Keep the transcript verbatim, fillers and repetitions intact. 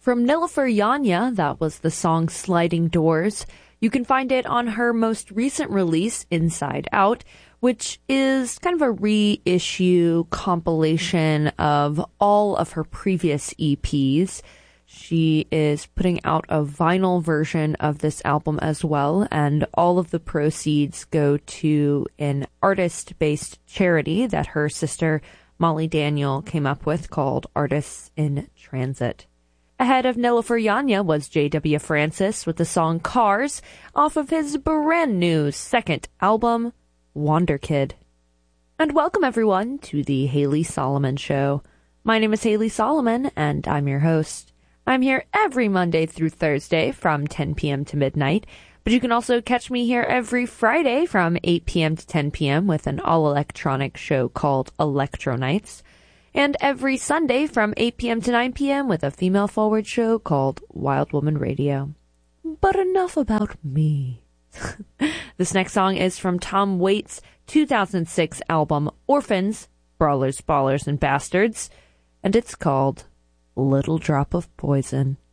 From Nilüfer Yanya, that was the song Sliding Doors. You can find it on her most recent release, Inside Out, which is kind of a reissue compilation of all of her previous E Ps. She is putting out a vinyl version of this album as well, and all of the proceeds go to an artist-based charity that her sister Molly Daniel came up with called Artists in Transit. Ahead of Nilüfer Yanya was J W Francis with the song Cars off of his brand new second album, Wonder Kid. And welcome everyone to the Haley Solomon Show. My name is Haley Solomon and I'm your host. I'm here every Monday through Thursday from ten p.m. to midnight, but you can also catch me here every Friday from eight p.m. to ten p.m. with an all-electronic show called Electro Nights, and every Sunday from eight p.m. to nine p.m. with a female-forward show called Wild Woman Radio. But enough about me. This next song is from Tom Waits' two thousand six album Orphans, Brawlers, Ballers, and Bastards, and it's called Little Drop of Poison.